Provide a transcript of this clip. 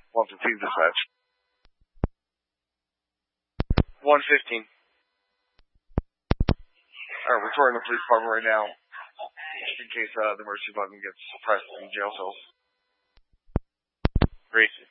115 dispatch. 115. Alright, we're touring the police department right now. In case the emergency button gets pressed in jail cells. Gracie.